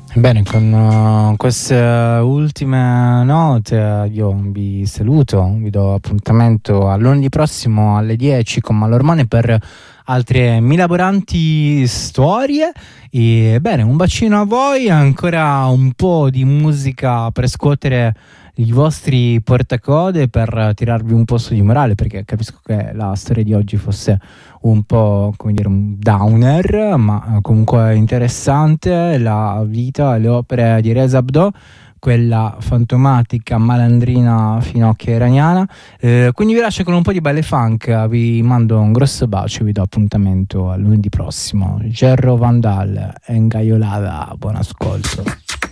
Bene, con queste ultime note io vi saluto, vi do appuntamento a lunedì prossimo alle 10 con Malormone per altre milaboranti storie. E bene, un bacino a voi, ancora un po' di musica per scuotere i vostri portacode, per tirarvi un po' su di morale, perché capisco che la storia di oggi fosse un po', come dire, un downer, ma comunque interessante. La vita e le opere di Reza Abdo, quella fantomatica, malandrina, finocchia iraniana. Quindi vi lascio con un po' di belle funk, vi mando un grosso bacio, vi do appuntamento a lunedì prossimo. Gerro Vandal, Engaiolada, buon ascolto.